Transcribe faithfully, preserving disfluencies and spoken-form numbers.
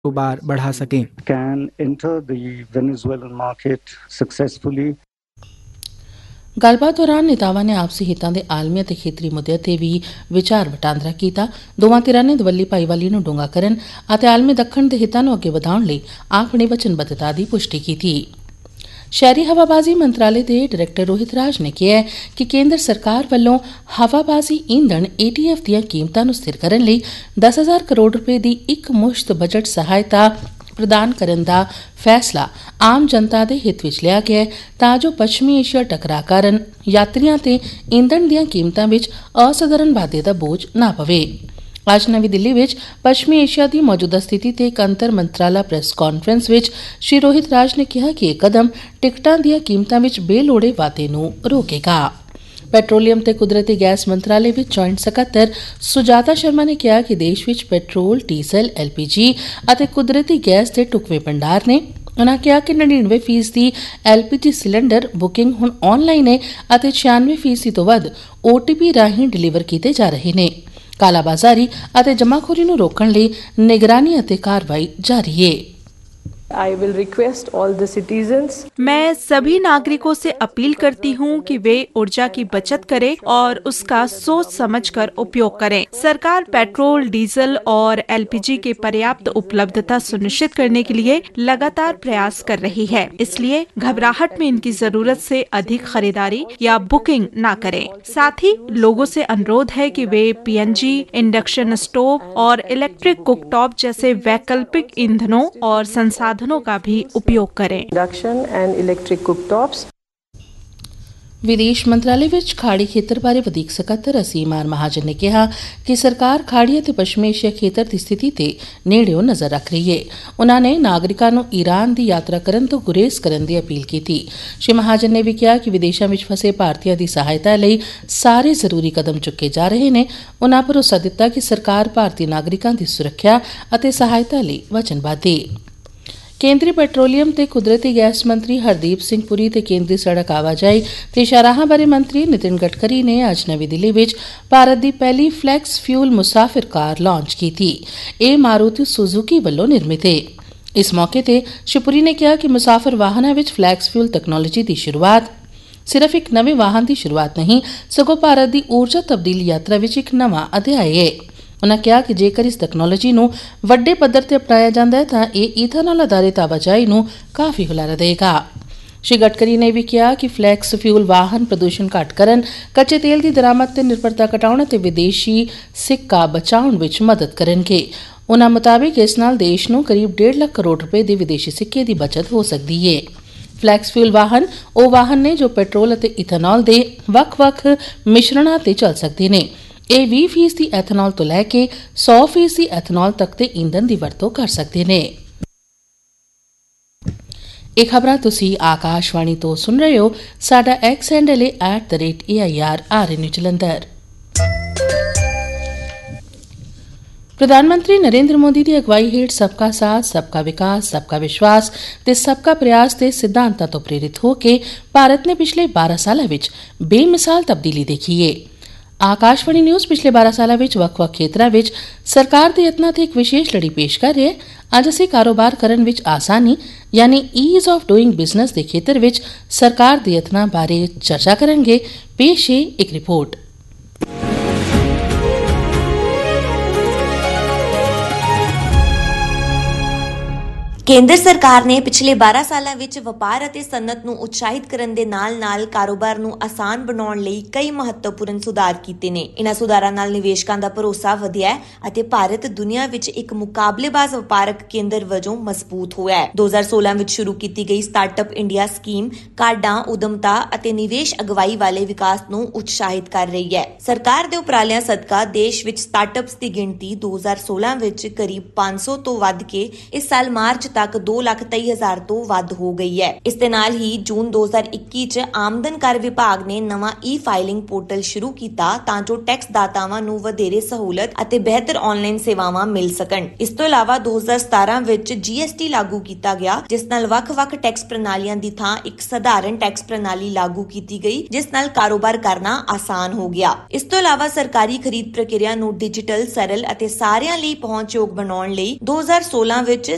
कारोबार बढ़ा सकें। Can enter the Venezuelan market successfully. ਗੱਲਬਾਤ ਦੌਰਾਨ ਨੇਤਾਵਾਂ ਨੇ ਆਪਸੀ ਹਿੱਤਾਂ ਦੇ ਆਲਮੀ ਅਤੇ ਖੇਤਰੀ ਮੁੱਦਿਆਂ ਤੇ ਵੀ ਵਿਚਾਰ ਵਟਾਂਦਰਾ ਕੀਤਾ। ਦੋਵਾਂ ਧਿਰਾਂ ਨੇ ਦਵੱਲੀ ਭਾਈਵਾਲੀ ਨੂੰ ਡੂੰਘਾ ਕਰਨ ਅਤੇ ਆਲਮੀ ਦੱਖਣ ਦੇ ਹਿੱਤਾਂ ਨੂੰ ਅੱਗੇ ਵਧਾਉਣ ਲਈ ਆਪਣੀ ਵਚਨਬੱਧਤਾ ਦੀ ਪੁਸ਼ਟੀ ਕੀਤੀ। ਸ਼ਹਿਰੀ ਹਵਾਬਾਜ਼ੀ ਮੰਤਰਾਲੇ ਦੇ ਡਾਇਰੈਕਟਰ ਰੋਹਿਤ ਰਾਜ ਨੇ ਕਿਹਾ ਕਿ ਕੇਂਦਰ ਸਰਕਾਰ ਵੱਲੋਂ ਹਵਾਬਾਜ਼ੀ ਈਂਧਣ ਏ ਟੀ ਐਫ ਦੀਆਂ ਕੀਮਤਾਂ ਨੂੰ ਸਥਿਰ ਕਰਨ ਲਈ ਦਸ ਹਜ਼ਾਰ ਕਰੋੜ ਰੁਪਏ ਦੀ ਇੱਕ ਮੁਸ਼ਤ ਬਜਟ ਸਹਾਇਤਾ ਪ੍ਰਦਾਨ ਕਰਨ ਦਾ ਫੈਸਲਾ ਆਮ ਜਨਤਾ ਦੇ ਹਿੱਤ ਵਿੱਚ ਲਿਆ ਗਿਆ ਤਾਂ ਜੋ ਪੱਛਮੀ ਏਸ਼ੀਆ ਟਕਰਾਅ ਕਾਰਨ ਯਾਤਰੀਆਂ ਤੇ ਈਂਧਣ ਦੀਆਂ ਕੀਮਤਾਂ ਵਿੱਚ ਅਸਾਧਾਰਨ ਵਾਧੇ ਦਾ ਬੋਝ ਨਾ ਪਵੇ। ਅੱਜ ਨਵੀਂ ਦਿੱਲੀ ਵਿੱਚ ਪੱਛਮੀ ਏਸ਼ੀਆ ਦੀ ਮੌਜੂਦਾ ਸਥਿਤੀ ਤੇ ਇੱਕ ਅੰਤਰ ਮੰਤਰਾਲਾ ਪ੍ਰੈਸ ਕਾਨਫਰੰਸ ਵਿੱਚ ਸ਼੍ਰੀ ਰੋਹਿਤ ਰਾਜ ਨੇ ਕਿਹਾ ਕਿ ਇਹ ਕਦਮ ਟਿਕਟਾਂ ਦੀਆਂ ਕੀਮਤਾਂ ਵਿੱਚ ਬੇਲੋੜੇ ਵਾਧੇ ਨੂੰ ਰੋਕੇਗਾ। ਪੈਟਰੋਲੀਅਮ ਤੇ ਕੁਦਰਤੀ ਗੈਸ ਮੰਤਰਾਲੇ ਵਿੱਚ ਜੁਆਇੰਟ ਸਕੱਤਰ ਸੁਜਾਤਾ ਸ਼ਰਮਾ ਨੇ ਕਿਹਾ ਕਿ ਦੇਸ਼ ਵਿੱਚ ਪੈਟਰੋਲ, ਡੀਜ਼ਲ, ਐਲ ਪੀ ਜੀ ਅਤੇ ਕੁਦਰਤੀ ਗੈਸ ਦੇ ਢੁਕਵੇਂ ਭੰਡਾਰ ਨੇ। ਉਨ੍ਹਾਂ ਕਿਹਾ ਕਿ ਨੜਿਨਵੇਂ ਫੀਸਦੀ ਐਲ ਪੀ ਜੀ ਸਿਲੰਡਰ ਬੁਕਿੰਗ ਹੁਣ ਆਨਲਾਈਨ ਹੈ ਅਤੇ ਛਿਆਨਵੇਂ ਫੀਸਦੀ ਤੋਂ ਵੱਧ ਓ ਟੀ ਪੀ ਰਾਹੀਂ ਡਿਲੀਵਰ ਕੀਤੇ ਜਾ ਰਹੇ ਨੇ। ਕਾਲਾਬਾਜ਼ਾਰੀ ਅਤੇ ਜਮਾਖੋਰੀ ਨੂੰ ਰੋਕਣ ਲਈ ਨਿਗਰਾਨੀ ਅਤੇ ਕਾਰਵਾਈ ਜਾਰੀ ਹੈ। I will request all the citizens. मैं सभी नागरिकों से अपील करती हूँ कि वे ऊर्जा की बचत करें और उसका सोच समझकर उपयोग करें। सरकार पेट्रोल, डीजल और एल पी जी के पर्याप्त उपलब्धता सुनिश्चित करने के लिए लगातार प्रयास कर रही है, इसलिए घबराहट में इनकी जरूरत से अधिक खरीदारी या बुकिंग न करें। साथ ही लोगों से अनुरोध है कि वे P N G, induction stove और इलेक्ट्रिक कुकटॉप जैसे वैकल्पिक ईंधनों और संसाधन का भी उपयोग करें। Induction and electric cooktops. ਵਿਦੇਸ਼ ਮੰਤਰਾਲੇ ਵਿੱਚ ਖਾੜੀ ਖੇਤਰ ਬਾਰੇ ਵਧੀਕ ਸਕੱਤਰ ਅਸੀਮ ਆਰ ਮਹਾਜਨ ਨੇ ਕਿਹਾ ਕਿ ਸਰਕਾਰ ਖਾੜੀ ਅਤੇ ਪੱਛਮੀ ਏਸ਼ੀਆ ਖੇਤਰ ਦੀ ਸਥਿਤੀ ਤੇ ਨੇੜਿਓਂ ਨਜ਼ਰ ਰੱਖ ਰਹੀ ਹੈ। ਉਨ੍ਹਾਂ ਨੇ ਨਾਗਰਿਕਾਂ ਨੂੰ ਈਰਾਨ ਦੀ ਯਾਤਰਾ ਕਰਨ ਤੋਂ ਗੁਰੇਜ਼ ਕਰਨ ਦੀ ਅਪੀਲ ਕੀਤੀ। ਸ਼੍ਰੀ ਮਹਾਜਨ ਨੇ ਵੀ ਕਿਹਾ ਕਿ ਵਿਦੇਸ਼ਾਂ ਵਿੱਚ ਫਸੇ ਭਾਰਤੀਆਂ ਦੀ ਸਹਾਇਤਾ ਲਈ ਸਾਰੇ ਜ਼ਰੂਰੀ ਕਦਮ ਚੁੱਕੇ ਜਾ ਰਹੇ ਨੇ। ਉਨ੍ਹਾਂ ਭਰੋਸਾ ਦਿੱਤਾ ਕਿ ਸਰਕਾਰ ਭਾਰਤੀ ਨਾਗਰਿਕਾਂ ਦੀ ਸੁਰੱਖਿਆ ਅਤੇ ਸਹਾਇਤਾ ਲਈ ਵਚਨਬੱਧ ਹੈ। ਕੇਂਦਰੀ ਪੈਟਰੋਲੀਅਮ ਤੇ ਕੁਦਰਤੀ ਗੈਸ ਮੰਤਰੀ ਹਰਦੀਪ ਸਿੰਘ ਪੁਰੀ ਤੇ ਕੇਂਦਰੀ ਸੜਕ ਆਵਾਜਾਈ ਤੇ ਸ਼ਾਹਰਾਹਾਂ ਬਾਰੇ ਮੰਤਰੀ ਨਿਤਿਨ ਗਡਕਰੀ ਨੇ ਅੱਜ ਨਵੀਂ ਦਿੱਲੀ ਵਿੱਚ ਭਾਰਤ ਦੀ ਪਹਿਲੀ ਫਲੈਕਸ ਫਿਊਲ ਮੁਸਾਫਿਰ ਕਾਰ ਲਾਂਚ ਕੀਤੀ। ਇਹ ਮਾਰੂਤੀ ਸੁਜ਼ੂਕੀ ਵੱਲੋਂ ਨਿਰਮਿਤ ਹੈ। ਇਸ ਮੌਕੇ ਤੇ ਸ਼੍ਰੀ ਪੁਰੀ ਨੇ ਕਿਹਾ ਕਿ ਮੁਸਾਫਿਰ ਵਾਹਨਾਂ ਵਿੱਚ ਫਲੈਕਸ ਫਿਊਲ ਤਕਨਾਲੋਜੀ ਦੀ ਸ਼ੁਰੂਆਤ ਸਿਰਫ ਇੱਕ ਨਵੇਂ ਵਾਹਨ ਦੀ ਸ਼ੁਰੂਆਤ ਨਹੀਂ ਸਗੋਂ ਭਾਰਤ ਦੀ ਊਰਜਾ ਤਬਦੀਲੀ ਯਾਤਰਾ ਵਿੱਚ ਇੱਕ ਨਵਾਂ ਅਧਿਆਇ ਹੈ। ਉਨ੍ਹਾਂ ਕਿਹਾ ਕਿ ਜੇਕਰ ਇਸ ਤਕਨਾਲੋਜੀ ਨੂੰ ਵੱਡੇ ਪੱਧਰ ਤੇ ਅਪਣਾਇਆ ਜਾਂਦਾ ਹੈ ਤਾਂ ਇਹ ਈਥਾਨੋਲ ਆਧਾਰਿਤ ਆਵਾਜਾਈ ਨੂੰ ਕਾਫੀ ਹੁਲਾਰਾ ਦੇਵੇਗਾ। ਸ਼੍ਰੀ ਗਡਕਰੀ ਨੇ ਵੀ ਕਿਹਾ ਕਿ ਫਲੈਕਸ ਫਿਊਲ ਵਾਹਨ ਪ੍ਰਦੂਸ਼ਣ ਘੱਟ ਕਰਨ, ਕੱਚੇ ਤੇਲ ਦੀ ਦਰਾਮਦ ਤੇ ਨਿਰਭਰਤਾ ਘਟਾਉਣ ਅਤੇ ਵਿਦੇਸ਼ੀ ਸਿੱਕਾ ਬਚਾਉਣ ਵਿੱਚ ਮਦਦ ਕਰਨਗੇ। ਉਨ੍ਹਾਂ ਮੁਤਾਬਿਕ ਇਸ ਨਾਲ ਦੇਸ਼ ਨੂੰ ਕਰੀਬ ਡੇਢ ਲੱਖ ਕਰੋੜ ਰੁਪਏ ਦੇ ਵਿਦੇਸ਼ੀ ਸਿੱਕੇ ਦੀ ਬਚਤ ਹੋ ਸਕਦੀ ਹੈ। ਫਲੈਕਸ ਫਿਊਲ ਵਾਹਨ ਉਹ ਵਾਹਨ ਨੇ ਜੋ ਪੈਟਰੋਲ ਅਤੇ ਇਥਾਨੋਲ ਦੇ ਵੱਖ-ਵੱਖ ਮਿਸ਼ਰਣਾਂ ਤੇ ਚੱਲ ਸਕਦੇ ਨੇ। ਇਹ ਵੀਹ ਫੀਸਦੀ ਐਥਨੋਲ ਤੋਂ ਲੈ ਕੇ ਸੌ ਫੀਸਦੀ ਐਥਨੋਲ ਤੱਕ ਦੇ ਈਂਧਨ ਦੀ ਵਰਤੋਂ ਕਰ ਸਕਦੇ ਨੇ। ਇਹ ਖਬਰਾਂ ਤੁਸੀਂ ਆਕਾਸ਼ਵਾਣੀ ਤੋਂ ਸੁਣ ਰਹੇ ਹੋ। ਸਾਡਾ ਐਕਸ ਹੈਂਡਲ ਹੈ at the rate A I R R ਐਨ ਜਲੰਧਰ। ਪ੍ਰਧਾਨ ਮੰਤਰੀ ਨਰਿੰਦਰ ਮੋਦੀ ਦੀ ਅਗਵਾਈ ਹੇਠ ਸਬਕਾ ਸਾਥ, ਸਬਕਾ ਵਿਕਾਸ, ਸਬਕਾ ਵਿਸ਼ਵਾਸ ਤੇ ਸਬਕਾ ਪ੍ਰਯਾਸ ਦੇ ਸਿਧਾਂਤਾਂ ਤੋਂ ਪ੍ਰੇਰਿਤ ਹੋ ਕੇ ਭਾਰਤ ਨੇ ਪਿਛਲੇ ਬਾਰਾਂ ਸਾਲਾਂ ਵਿੱਚ ਬੇਮਿਸਾਲ ਤਬਦੀਲੀ ਦੇਖੀ ਹੈ। ਆਕਾਸ਼ਵਾਣੀ ਨਿਊਜ਼ ਪਿਛਲੇ ਬਾਰਾਂ ਸਾਲਾਂ ਵਿੱਚ ਵੱਖ-ਵੱਖ ਖੇਤਰਾਂ ਵਿੱਚ ਸਰਕਾਰ ਦੇ ਯਤਨਾਂ ਤੇ ਇੱਕ ਵਿਸ਼ੇਸ਼ ਲੜੀ ਪੇਸ਼ ਕਰ ਰਿਹਾ ਹੈ। ਅੱਜ ਅਸੀਂ ਕਾਰੋਬਾਰ ਕਰਨ ਵਿੱਚ ਆਸਾਨੀ ਯਾਨੀ ਈਜ਼ ਆਫ ਡੂਇੰਗ ਬਿਜ਼ਨਸ ਦੇ ਖੇਤਰ ਵਿੱਚ ਸਰਕਾਰ ਦੇ ਯਤਨਾਂ ਬਾਰੇ ਚਰਚਾ ਕਰਾਂਗੇ। ਪੇਸ਼ ਹੈ ਇੱਕ ਰਿਪੋਰਟ। ਕੇਂਦਰ ਸਰਕਾਰ ਨੇ ਪਿਛਲੇ ਬਾਰਾਂ ਸਾਲਾਂ ਵਿੱਚ ਵਪਾਰ ਅਤੇ ਸਨਅਤ ਨੂੰ ਉਤਸ਼ਾਹਿਤ ਕਰਨ ਦੇ ਨਾਲ-ਨਾਲ ਕਾਰੋਬਾਰ ਨੂੰ ਆਸਾਨ ਬਣਾਉਣ ਲਈ ਕਈ ਮਹੱਤਵਪੂਰਨ ਸੁਧਾਰ ਕੀਤੇ ਨੇ। ਇਨ੍ਹਾਂ ਸੁਧਾਰਾਂ ਨਾਲ ਨਿਵੇਸ਼ਕਾਂ ਦਾ ਭਰੋਸਾ ਵਧਿਆ ਅਤੇ ਭਾਰਤ ਦੁਨੀਆ ਵਿੱਚ ਇੱਕ ਮੁਕਾਬਲੇਬਾਜ਼ ਵਪਾਰਕ ਕੇਂਦਰ ਵਜੋਂ ਮਜ਼ਬੂਤ ਹੋਇਆ ਹੈ। ਦੋ ਹਜ਼ਾਰ ਸੋਲਾਂ ਵਿੱਚ ਸ਼ੁਰੂ ਕੀਤੀ ਗਈ ਸਟਾਰਟਅਪ ਇੰਡੀਆ ਸਕੀਮ ਕਾਢਾਂ, ਉਦਮਤਾ ਅਤੇ ਨਿਵੇਸ਼ ਅਗਵਾਈ ਵਾਲੇ ਵਿਕਾਸ ਨੂੰ ਉਤਸ਼ਾਹਿਤ ਕਰ ਰਹੀ ਹੈ। ਸਰਕਾਰ ਦੇ ਉਪਰਾਲਿਆਂ ਸਦਕਾ ਦੇਸ਼ ਵਿੱਚ ਸਟਾਰਟਅਪਸ ਦੀ ਗਿਣਤੀ ਦੋ ਹਜ਼ਾਰ ਸੋਲਾਂ ਵਿੱਚ ਕਰੀਬ ਪੰਜ ਸੌ ਤੋਂ ਵੱਧ ਕੇ ਇਸ ਸਾਲ ਮਾਰਚ ਤੱਕ ਦੋ ਲੱਖ ਤੇਈ ਹਜ਼ਾਰ ਤੋਂ ਵੱਧ ਹੋ ਗਈ ਹੈ। ਇਸ ਦੇ ਨਾਲ ਹੀ ਜੂਨ ਦੋ ਹਜ਼ਾਰ ਇੱਕੀ ਚ ਆਮਦਨ ਕਰ ਵਿਭਾਗ ਨੇ ਨਵਾਂ ਈ ਫਾਈਲਿੰਗ ਪੋਰਟਲ ਸ਼ੁਰੂ ਕੀਤਾ ਤਾਂ ਜੋ ਟੈਕਸ ਦਾਤਾਵਾਂ ਨੂੰ ਵਧੇਰੇ ਸਹੂਲਤ ਅਤੇ ਬਿਹਤਰ ਆਨਲਾਈਨ ਸੇਵਾਵਾਂ ਮਿਲ ਸਕਣ। ਇਸ ਤੋਂ ਇਲਾਵਾ ਦੋ ਹਜ਼ਾਰ ਸਤਾਰਾਂ ਵਿੱਚ ਜੀ ਐਸ ਟੀ ਲਾਗੂ ਕੀਤਾ ਗਿਆ, ਜਿਸ ਨਾਲ ਵੱਖ-ਵੱਖ ਟੈਕਸ ਪ੍ਰਣਾਲੀਆਂ ਦੀ ਥਾਂ ਇੱਕ ਸਧਾਰਨ ਟੈਕਸ ਪ੍ਰਣਾਲੀ ਲਾਗੂ ਕੀਤੀ ਗਈ, ਜਿਸ ਨਾਲ ਕਾਰੋਬਾਰ ਕਰਨਾ ਆਸਾਨ ਹੋ ਗਿਆ। ਇਸ ਤੋਂ ਇਲਾਵਾ ਸਰਕਾਰੀ ਖਰੀਦ ਪ੍ਰਕਿਰਿਆ ਨੂੰ ਡਿਜੀਟਲ, ਸਰਲ ਅਤੇ ਸਾਰਿਆਂ ਲਈ ਪਹੁੰਚਯੋਗ ਬਣਾਉਣ ਲਈ ਦੋ ਹਜ਼ਾਰ ਸੋਲਾਂ ਵਿੱਚ